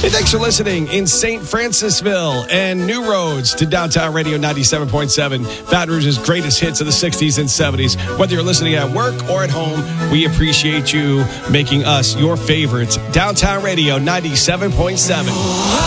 Hey, thanks for listening in St. Francisville and New Roads to Downtown Radio 97.7, Baton Rouge's greatest hits of the 60s and 70s. Whether you're listening at work or at home, we appreciate you making us your favorites. Downtown Radio 97.7.